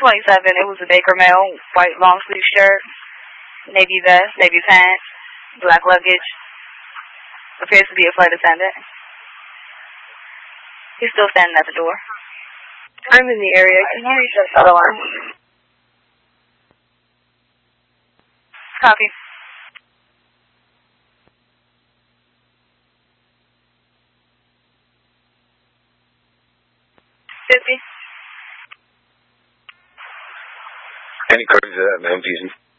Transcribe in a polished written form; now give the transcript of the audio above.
27. It was a Baker male, white long sleeve shirt, navy vest, navy pants, black luggage. Appears to be a flight attendant. He's still standing at the door. I'm in the area. Can you reach that alarm? Copy. Any codes of that, man, Fusion?